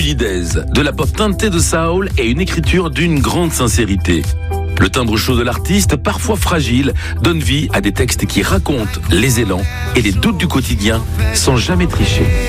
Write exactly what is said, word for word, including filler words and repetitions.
Guidez, de la pop teintée de soul et une écriture d'une grande sincérité. Le timbre chaud de l'artiste, parfois fragile, donne vie à des textes qui racontent les élans et les doutes du quotidien sans jamais tricher.